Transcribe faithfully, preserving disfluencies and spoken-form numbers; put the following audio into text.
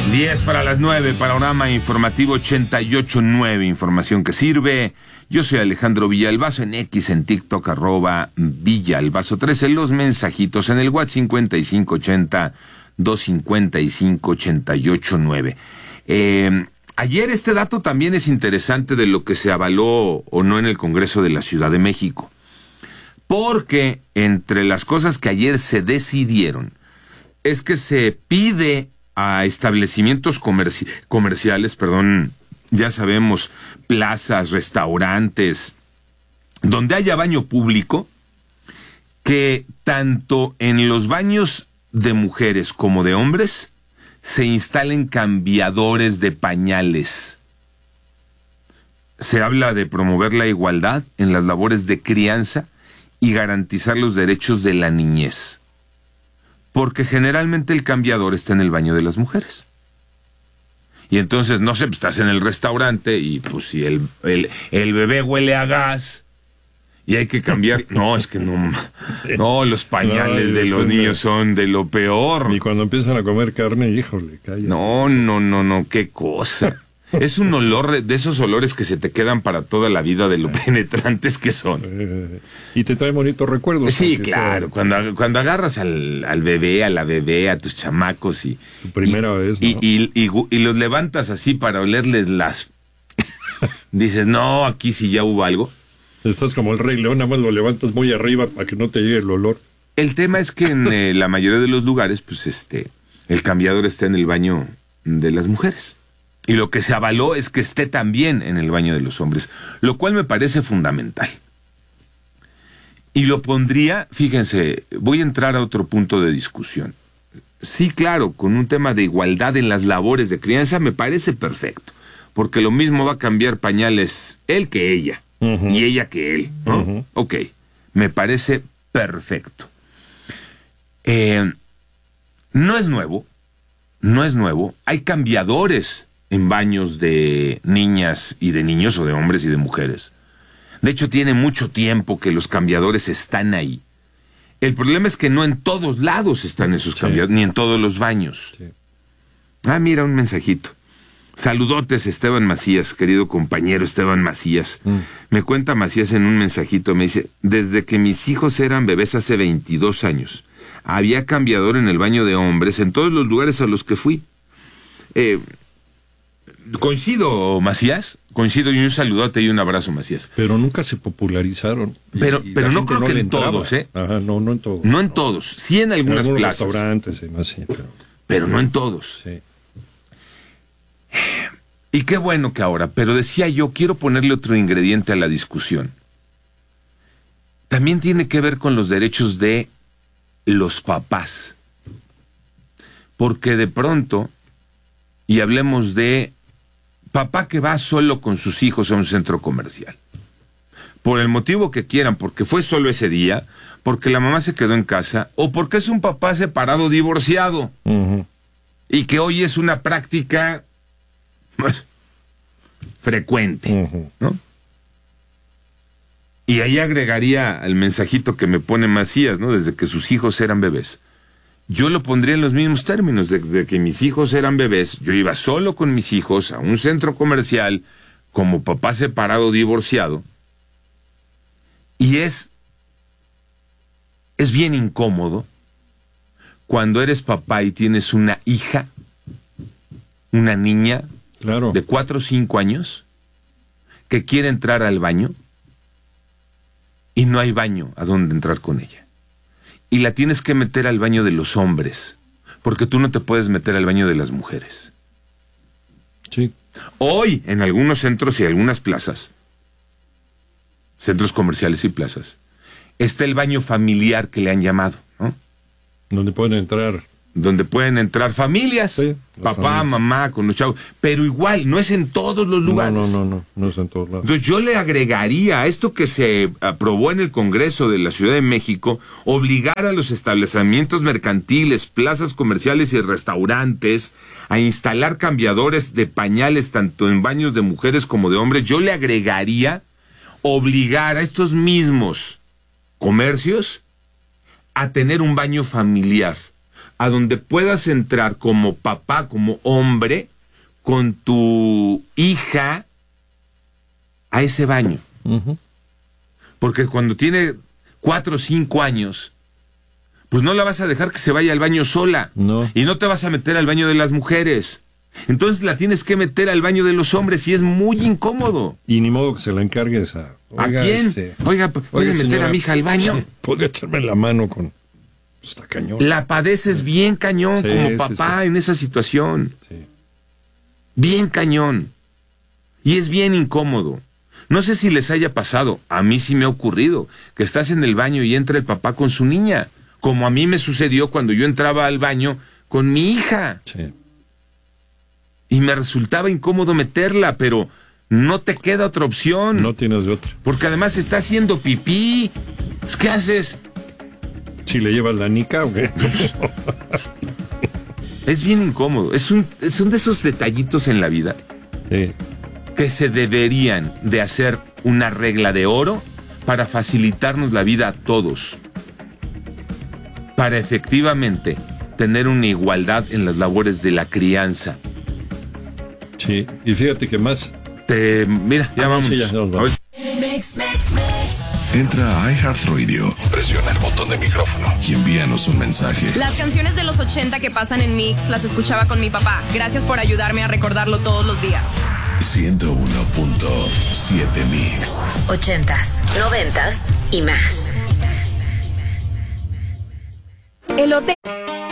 diez para las nueve, panorama informativo ochenta y ocho punto nueve, información que sirve. Yo soy Alejandro Villalbazo, en X, en TikTok, arroba Villalbazo trece, los mensajitos en el WhatsApp cincuenta y cinco ochenta, doscientos cincuenta y cinco, ochenta y ocho nueve. Eh, ayer este dato también es interesante de lo que se avaló o no en el Congreso de la Ciudad de México, porque entre las cosas que ayer se decidieron es que se pide a establecimientos comerci- comerciales, perdón, ya sabemos, plazas, restaurantes, donde haya baño público, que tanto en los baños de mujeres como de hombres se instalen cambiadores de pañales. Se habla de promover la igualdad en las labores de crianza y garantizar los derechos de la niñez, porque generalmente el cambiador está en el baño de las mujeres. Y entonces, no sé, pues estás en el restaurante y pues si el, el, el bebé huele a gas y hay que cambiar... No, es que no... No, los pañales no, de los niños son de lo peor. Y cuando empiezan a comer carne, híjole, calla. No, no, no, no, qué cosa. Es un olor, de esos olores que se te quedan para toda la vida de lo penetrantes que son. Eh, y te trae bonitos recuerdos. Sí, claro, sea... cuando, cuando agarras al, al bebé, a la bebé, a tus chamacos y... Tu primera y, vez, ¿no? Y, y, y, y, y los levantas así para olerles las... Dices, no, aquí sí ya hubo algo. Estás como el Rey León, nada más lo levantas muy arriba para que no te llegue el olor. El tema es que en eh, la mayoría de los lugares, pues este, el cambiador está en el baño de las mujeres. Y lo que se avaló es que esté también en el baño de los hombres, lo cual me parece fundamental. Y lo pondría, fíjense, voy a entrar a otro punto de discusión. Sí, claro, con un tema de igualdad en las labores de crianza me parece perfecto, porque lo mismo va a cambiar pañales él que ella, uh-huh. y ella que él, ¿no? Uh-huh. Ok, me parece perfecto. Eh, no es nuevo, no es nuevo, hay cambiadores en baños de niñas y de niños, o de hombres y de mujeres. De hecho, tiene mucho tiempo que los cambiadores están ahí. El problema es que no en todos lados están esos sí. cambiadores, ni en todos los baños. Sí. Ah, mira, un mensajito. Saludotes, Esteban Macías, querido compañero Esteban Macías. Mm. Me cuenta Macías en un mensajito, me dice, desde que mis hijos eran bebés hace veintidós años, había cambiador en el baño de hombres en todos los lugares a los que fui. Eh... Coincido, Macías, coincido, y un saludote y un abrazo, Macías. Pero nunca se popularizaron. Y, pero y pero no creo no que en entraba. todos, ¿eh? Ajá, no, no en todos. No en todos, sí en algunas en plazas. restaurantes y más, sí, pero... Pero no en todos. Sí. Y qué bueno que ahora, pero decía yo, quiero ponerle otro ingrediente a la discusión. También tiene que ver con los derechos de los papás. Porque de pronto, y hablemos de papá que va solo con sus hijos a un centro comercial, por el motivo que quieran, porque fue solo ese día, porque la mamá se quedó en casa, o porque es un papá separado, divorciado, uh-huh. y que hoy es una práctica pues, frecuente, uh-huh. ¿no? Y ahí agregaría al mensajito que me pone Macías, ¿no? Desde que sus hijos eran bebés. Yo lo pondría en los mismos términos, de, de que mis hijos eran bebés, yo iba solo con mis hijos a un centro comercial como papá separado, divorciado, y es, es bien incómodo cuando eres papá y tienes una hija, una niña claro. de cuatro o cinco años que quiere entrar al baño y no hay baño a donde entrar con ella. Y la tienes que meter al baño de los hombres, porque tú no te puedes meter al baño de las mujeres. Sí. Hoy, en algunos centros y algunas plazas, centros comerciales y plazas, está el baño familiar que le han llamado, ¿no? Donde pueden entrar... Donde pueden entrar familias, sí, papá, familias. mamá, con los chavos, pero igual, no es en todos los lugares. No, no, no, no, no es en todos lados. Entonces yo le agregaría a esto que se aprobó en el Congreso de la Ciudad de México, obligar a los establecimientos mercantiles, plazas comerciales y restaurantes a instalar cambiadores de pañales tanto en baños de mujeres como de hombres. Yo le agregaría obligar a estos mismos comercios a tener un baño familiar, a donde puedas entrar como papá, como hombre, con tu hija a ese baño. Uh-huh. Porque cuando tiene cuatro o cinco años, pues no la vas a dejar que se vaya al baño sola. No. Y no te vas a meter al baño de las mujeres. Entonces la tienes que meter al baño de los hombres y es muy incómodo. Y ni modo que se la encargues a... Oiga, ¿a quién? Este, oiga, ¿puede meter señora, a mi hija al baño? ¿Puede echarme la mano con... Está cañón. La padeces bien cañón, sí, como papá, sí, sí. en esa situación. Sí. Bien cañón. Y es bien incómodo. No sé si les haya pasado, a mí sí me ha ocurrido, que estás en el baño y entra el papá con su niña, como a mí me sucedió cuando yo entraba al baño con mi hija. Sí. Y me resultaba incómodo meterla, pero no te queda otra opción. No tienes de otra. Porque además está haciendo pipí. ¿Qué haces? Si le llevas la nica o qué. Es bien incómodo. Es un, son de esos detallitos en la vida. Sí. Que se deberían de hacer una regla de oro para facilitarnos la vida a todos. Para efectivamente tener una igualdad en las labores de la crianza. Sí, y fíjate que más... Te, mira, ya ah, vamos. Sí, ya, nos vamos. Entra a iHeartRadio, presiona el botón de micrófono y envíanos un mensaje. Las canciones de los ochenta que pasan en Mix las escuchaba con mi papá. Gracias por ayudarme a recordarlo todos los días. ciento uno punto siete Mix. Ochentas, noventas y más. El hotel...